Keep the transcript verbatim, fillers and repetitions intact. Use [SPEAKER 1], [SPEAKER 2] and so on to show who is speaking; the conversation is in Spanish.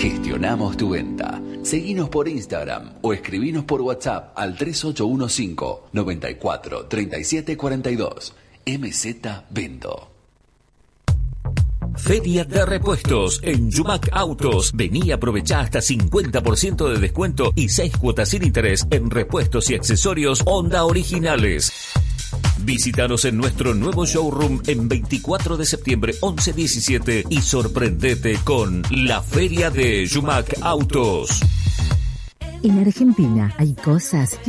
[SPEAKER 1] Gestionamos tu venta. Seguinos por Instagram o escribinos por WhatsApp al tres ocho uno cinco, nueve cuatro, tres siete cuatro dos. M Z Vendo.
[SPEAKER 2] Feria de repuestos en Yumac Autos. Vení y aprovechá hasta cincuenta por ciento de descuento y seis cuotas sin interés en repuestos y accesorios Honda originales. Visítanos en nuestro nuevo showroom en veinticuatro de septiembre, once diecisiete y sorprendete con la Feria de Yumac Autos.
[SPEAKER 3] En Argentina hay cosas que